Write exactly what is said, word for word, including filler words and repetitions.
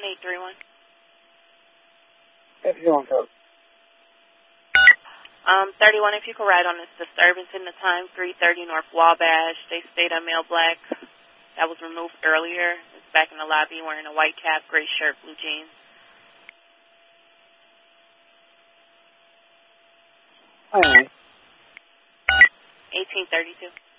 one eight three one. If you want to. Um, thirty-one, if you could ride on this disturbance in the time, three thirty North Wabash. They stayed a male black that was removed earlier. It's back in the lobby wearing a white cap, gray shirt, blue jeans. All right. eighteen thirty-two.